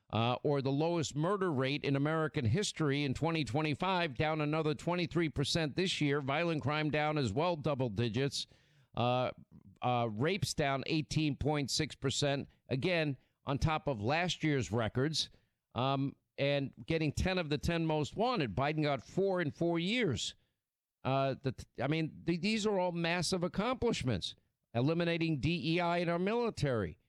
or the lowest murder rate in American history in 2025, down another 23% this year. Violent crime down as well, double digits. Rapes down 18.6%, again, on top of last year's records, and getting 10 of the 10 most wanted. Biden got 4 in 4 years. These are all massive accomplishments. Eliminating DEI in our military.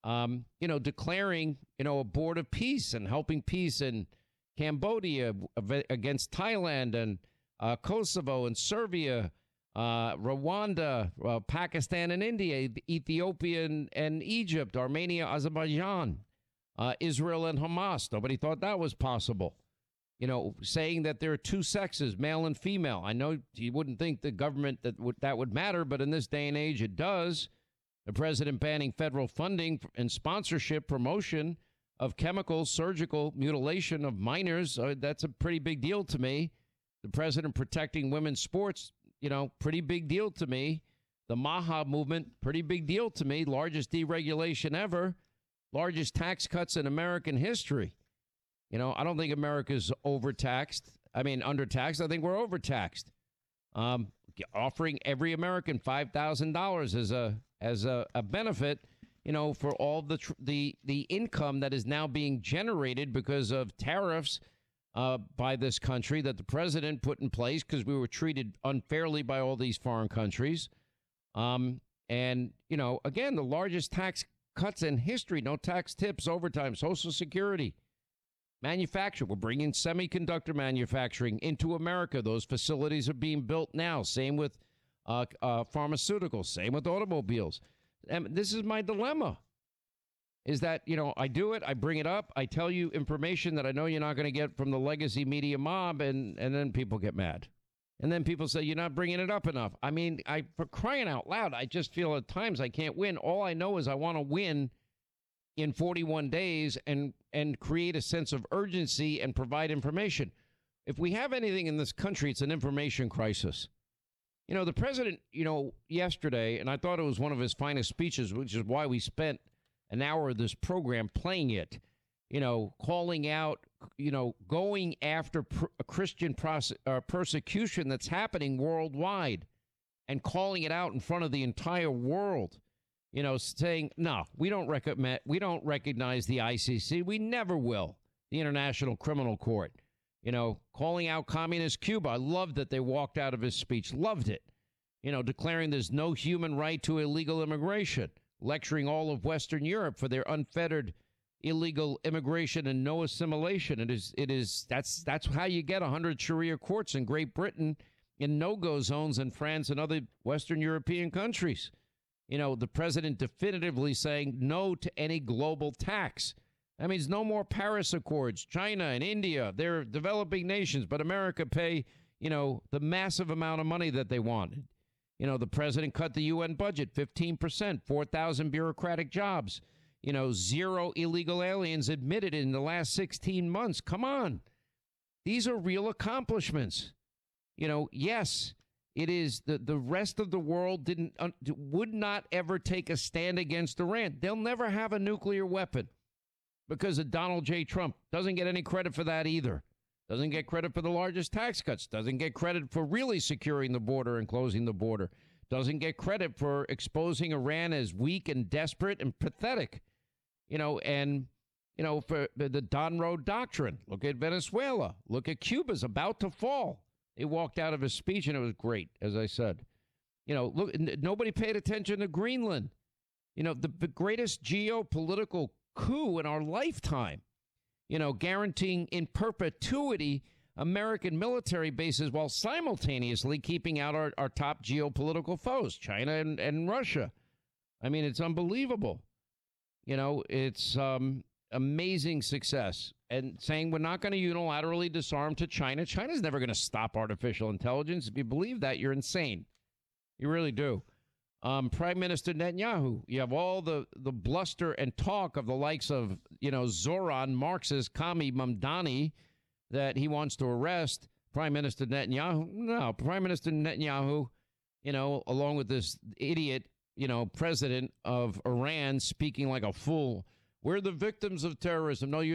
Declaring, a board of peace and helping peace in Cambodia against Thailand and Kosovo and Serbia, Rwanda, Pakistan and India, Ethiopia and Egypt, Armenia, Azerbaijan, Israel and Hamas. Nobody thought that was possible. Saying that there are two sexes, male and female. I know you wouldn't think the government that would matter, but in this day and age, it does. The president banning federal funding and sponsorship, promotion of chemical, surgical mutilation of minors. That's a pretty big deal to me. The president protecting women's sports, pretty big deal to me. The MAHA movement, pretty big deal to me. Largest deregulation ever. Largest tax cuts in American history. I don't think America's undertaxed. I think we're overtaxed. Offering every American $5,000 as a benefit, for all the income that is now being generated because of tariffs by this country that the president put in place because we were treated unfairly by all these foreign countries. Again, the largest tax cuts in history, no tax tips, overtime, Social Security. Manufacturing, we're bringing semiconductor manufacturing into America. Those facilities are being built now. Same with pharmaceuticals, same with automobiles. And this is my dilemma, is that, I do it, I bring it up, I tell you information that I know you're not going to get from the legacy media mob, and then people get mad. And then people say, you're not bringing it up enough. For crying out loud, I just feel at times I can't win. All I know is I want to win in 41 days and create a sense of urgency and provide information. If we have anything in this country, it's an information crisis. The president, yesterday, and I thought it was one of his finest speeches, which is why we spent an hour of this program playing it, calling out, going after Christian persecution that's happening worldwide and calling it out in front of the entire world. Saying, no, we don't recognize the ICC. We never will. The International Criminal Court, calling out communist Cuba. I loved that they walked out of his speech. Loved it. Declaring there's no human right to illegal immigration, lecturing all of Western Europe for their unfettered illegal immigration and no assimilation. That's how you get 100 Sharia courts in Great Britain, in no-go zones in France and other Western European countries. The president definitively saying no to any global tax. That means no more Paris Accords. China and India, they're developing nations, but America pay, the massive amount of money that they wanted. The president cut the UN budget 15%, 4,000 bureaucratic jobs, 0 illegal aliens admitted in the last 16 months. Come on. These are real accomplishments. Yes. It is the rest of the world would not ever take a stand against Iran. They'll never have a nuclear weapon because of Donald J. Trump. Doesn't get any credit for that either. Doesn't get credit for the largest tax cuts. Doesn't get credit for really securing the border and closing the border. Doesn't get credit for exposing Iran as weak and desperate and pathetic. For the Don Road Doctrine. Look at Venezuela. Look at Cuba's about to fall. He walked out of his speech, and it was great, as I said. Look, nobody paid attention to Greenland. The greatest geopolitical coup in our lifetime. Guaranteeing in perpetuity American military bases while simultaneously keeping out our top geopolitical foes, China and Russia. It's unbelievable. It's amazing success. And saying we're not going to unilaterally disarm to China. China's never going to stop artificial intelligence. If you believe that, you're insane. You really do. Prime Minister Netanyahu, you have all the bluster and talk of the likes of, Zoran, Marxist, Kami Mamdani that he wants to arrest. Prime Minister Netanyahu. No, Prime Minister Netanyahu, along with this idiot, president of Iran speaking like a fool. We're the victims of terrorism. No, you're